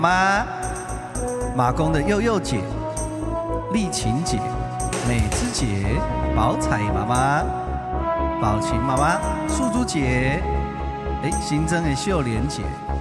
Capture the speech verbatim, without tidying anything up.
妈，马公的佑佑姐、丽琴姐、美芝姐、宝彩妈妈、宝琴妈妈、素珠姐，哎，新增的秀莲姐。